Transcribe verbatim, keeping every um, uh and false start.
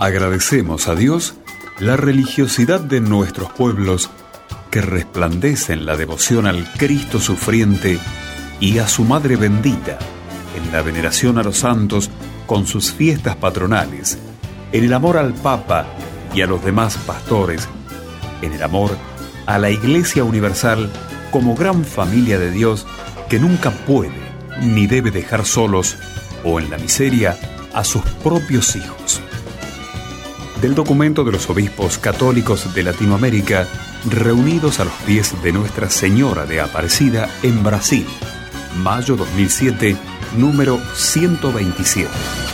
Agradecemos a Dios la religiosidad de nuestros pueblos que resplandece en la devoción al Cristo sufriente y a su Madre bendita, en la veneración a los santos con sus fiestas patronales, en el amor al Papa y a los demás pastores, en el amor a la Iglesia Universal como gran familia de Dios que nunca puede ni debe dejar solos o en la miseria a sus propios hijos. Del documento de los obispos católicos de Latinoamérica reunidos a los pies de Nuestra Señora de Aparecida en Brasil, mayo dos mil siete, número ciento veintisiete.